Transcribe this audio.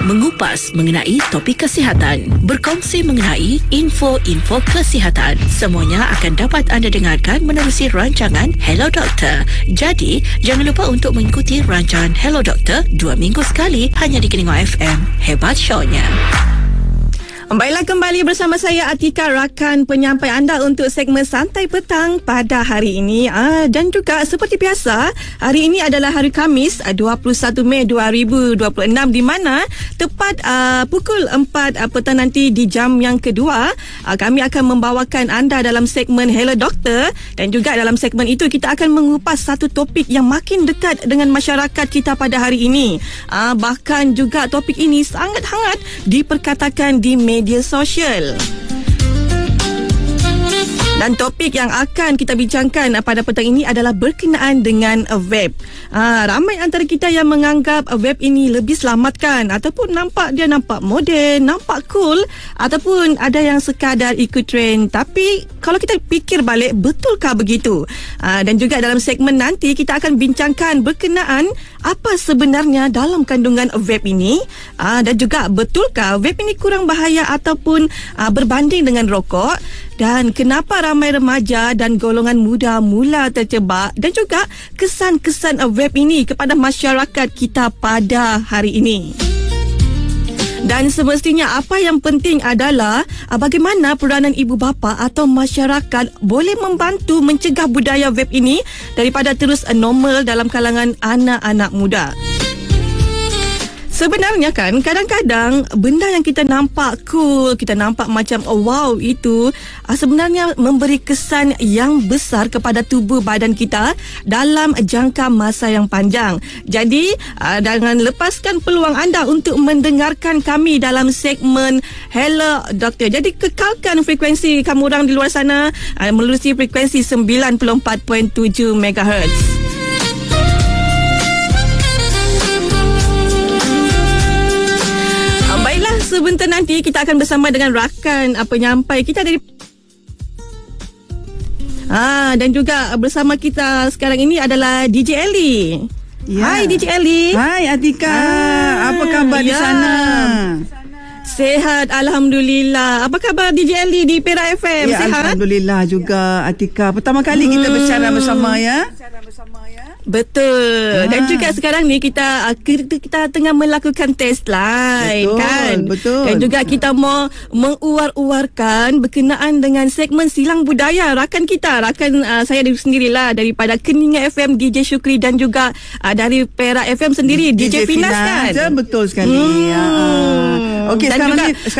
mengupas mengenai topik kesihatan, berkongsi mengenai info-info kesihatan. Semuanya akan dapat anda dengarkan menerusi rancangan Hello Doktor. Jadi, jangan lupa untuk mengikuti rancangan Hello Doktor 2 minggu sekali hanya di Keningau FM. Hebat shownya. Baiklah, kembali bersama saya Atika, rakan penyampai anda untuk segmen Santai Petang pada hari ini. Dan juga seperti biasa, hari ini adalah hari Khamis 21 Mei 2026, di mana tepat pukul 4 petang nanti di jam yang kedua, kami akan membawakan anda dalam segmen Hello Doktor. Dan juga dalam segmen itu kita akan mengupas satu topik yang makin dekat dengan masyarakat kita pada hari ini. Bahkan juga topik ini sangat hangat diperkatakan di media sosial. Dan topik yang akan kita bincangkan pada petang ini adalah berkenaan dengan vape. Ramai antara kita yang menganggap vape ini lebih selamatkan, ataupun nampak moden, nampak cool, ataupun ada yang sekadar ikut trend. Tapi kalau kita fikir balik, betulkah begitu? Dan juga dalam segmen nanti kita akan bincangkan berkenaan apa sebenarnya dalam kandungan vape ini, dan juga betulkah vape ini kurang bahaya ataupun berbanding dengan rokok, dan kenapa ramai remaja dan golongan muda mula terjebak, dan juga kesan-kesan vape ini kepada masyarakat kita pada hari ini. Dan semestinya apa yang penting adalah bagaimana peranan ibu bapa atau masyarakat boleh membantu mencegah budaya vape ini daripada terus normal dalam kalangan anak-anak muda. Sebenarnya kan, kadang-kadang benda yang kita nampak cool, kita nampak macam wow itu, sebenarnya memberi kesan yang besar kepada tubuh badan kita dalam jangka masa yang panjang. Jadi, jangan lepaskan peluang anda untuk mendengarkan kami dalam segmen Hello Doktor. Jadi, kekalkan frekuensi kamu orang di luar sana melalui frekuensi 94.7 MHz. Sebentar nanti kita akan bersama dengan rakan penyampai kita dari dan juga bersama kita sekarang ini adalah DJ Ellie. Hai DJ Ellie. Hai Atika. Apa khabar di sana? Sehat, Alhamdulillah. Apa khabar DJ Ellie di Perak FM? Sehat? Alhamdulillah juga Atika. Pertama kali kita bercara bersama ya. Betul. Dan juga sekarang ni kita tengah melakukan test line, kan? Betul. Dan juga kita mau menguar-uarkan berkenaan dengan segmen Silang Budaya. Rakan saya sendirilah daripada Keningau FM, DJ Syukri, dan juga dari Perak FM sendiri, DJ Finas, kan? Betul sekali. Okey, sekarang